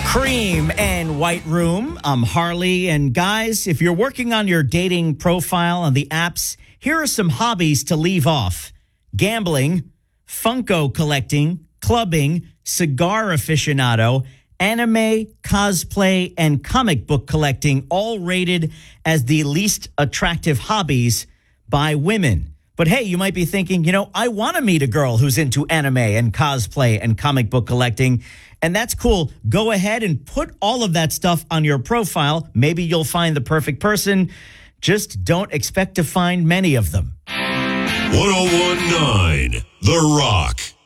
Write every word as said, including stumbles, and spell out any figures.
Cream and White Room. I'm Harley. And guys, if you're working on your dating profile on the apps, here are some hobbies to leave off: gambling, Funko collecting, clubbing, cigar aficionado, anime, cosplay, and comic book collecting, all rated as the least attractive hobbies by women. But hey, you might be thinking, you know, I want to meet a girl who's into anime and cosplay and comic book collecting. And that's cool. Go ahead and put all of that stuff on your profile. Maybe you'll find the perfect person. Just don't expect to find many of them. ten nineteen The Rock.